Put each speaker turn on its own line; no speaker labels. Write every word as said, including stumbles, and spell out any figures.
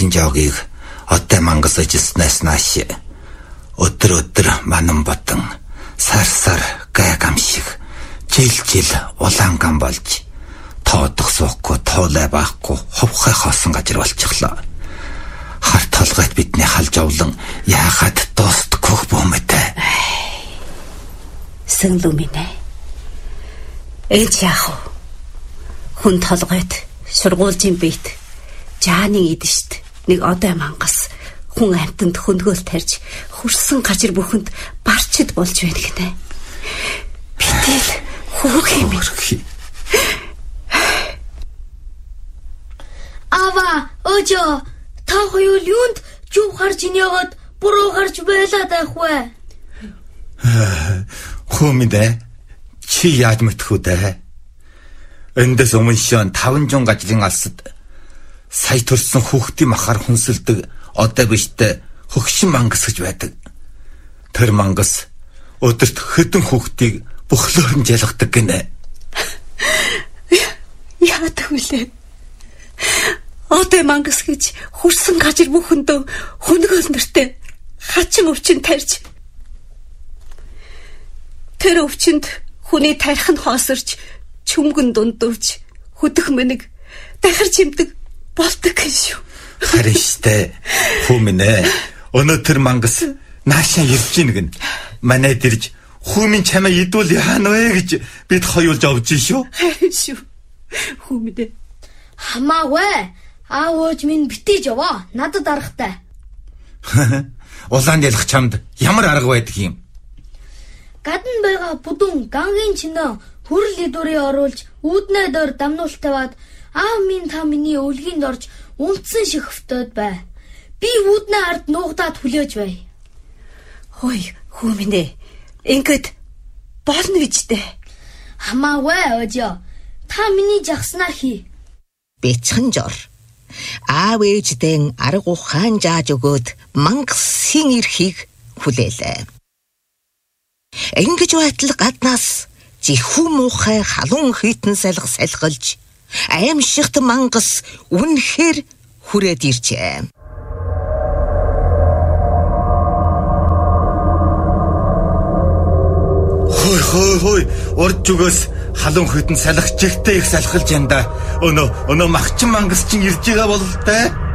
жоогийг одоо мангас ажилласнаас нааш өдөр өдөр манан ботон сар сар гайгам шиг жил жил улаанган болж тоодох суухгүй тоолай байхгүй ховхой хоосон газар болчихлоо. Харт толгойд бидний халж овлон яахад дуустдаггүй бөөмөтэй.
Сэнлүү минь ээ. Ээж яах вэ? Хүн толгойд сургуулийн бит жааны идэж нэг одоо мангас хүн амтанд хөнгөөл тарьж хөрсөн гажир бүхэнд барчид болж байна гинэ. Битэл хүүх юм.
Ава, ojо, та хоёр юунд жив харж инегээд буруу харж байлаа дайхвэ?
Хүмдэ чи яаж мэдхүү дээ? Эндээс өмнө шон таван жон гажрын алсад сая төрсөн хүүхдийн махаар хүнсэлдэг одоо биштэй хөгшин мангас гэж байдаг. Тэр мангас өдөрт хэдэн хүүхдийг бөхлөөр нь жалгадаг гинэ.
Яадаг вүлээ? Одоо мангас гэж хөрсөн гажир бүхэндөө хөнгөөл нэртэй хачин өвчин тарьж тэр өвчөнд хүний тарих нь хоосорч чүмгэн дундурж хөдөх мэнэг дахир чимдэг болдог гэж шүү.
Харин штэ хүмнэ өнөөдөр мангас наашаа ирж гин манай дэрж хүмийн чамаа идвэл яана вэ гэж бид хоёулж овж шүү.
Харин шүү хүмнэ
хамаагүй аавч минь битэж яваа надад аргатай.
Улаан ялах чамд ямар арга байдаг юм?
Гадна байгаа бүдүүн гангийн чинөө хүрл идүрээ оруулж үүднээ дор дамнуулт таваад аав минь та миний өвлгийн дорж унтсан шиг хөвтөд бай. Би үүднээ ард нуугдаад хүлээж бай.
Хой хүмнэ ингээд болно вижтэй.
Хамаагүй ojо та миний жагснаар хий.
Бэцхэн жор аав ээждэн арга ухаан зааж өгөөд мангасын эрхийг хүлээлээ. Ингэж байтал гаднаас жихүү муухай халуун хитэн салхи салхилж аимшигт мангас үнэхээр хүрээд иржээ.
Хой хой хой урд зүгээс халуун хитэн салхи чигтэй их салхилж янда. Өнөө өнөө махчин мангас чинь ирж байгаа бол таа.